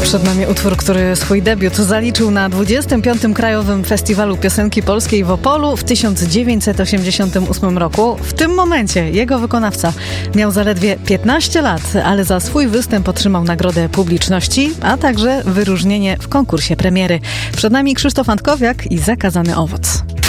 Przed nami utwór, który swój debiut zaliczył na 25. Krajowym Festiwalu Piosenki Polskiej w Opolu w 1988 roku. W tym momencie jego wykonawca miał zaledwie 15 lat, ale za swój występ otrzymał nagrodę publiczności, a także wyróżnienie w konkursie premiery. Przed nami Krzysztof Antkowiak i Zakazany owoc.